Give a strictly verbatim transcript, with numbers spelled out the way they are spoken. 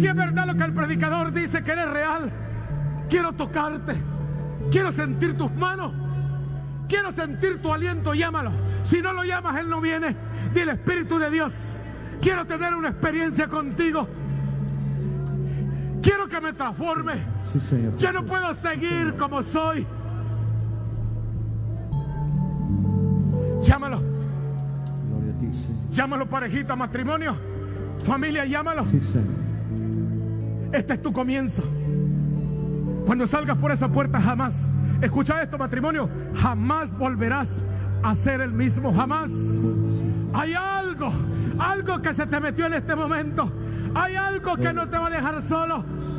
Si es verdad lo que el predicador dice, que eres real, quiero tocarte, quiero sentir tus manos, quiero sentir tu aliento. Llámalo. Si no lo llamas, Él no viene. Dile: Espíritu de Dios, quiero tener una experiencia contigo. Quiero que me transforme. Sí, Señor. Yo no puedo seguir como soy. Llámalo. Gloria a ti, Señor. Llámalo, parejita, matrimonio, familia, llámalo. Sí, Señor. Este es tu comienzo. Cuando salgas por esa puerta, jamás, escucha esto, matrimonio, jamás volverás a ser el mismo, jamás. Hay algo, algo que se te metió en este momento. Hay algo que no te va a dejar solo.